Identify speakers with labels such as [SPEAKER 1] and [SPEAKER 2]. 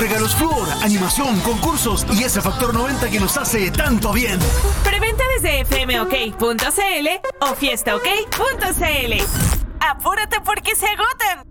[SPEAKER 1] Regalos Flor, animación, concursos y ese factor 90 que nos hace tanto bien.
[SPEAKER 2] Preventa desde fmok.cl o fiestaok.cl. ¡Apúrate porque se agotan!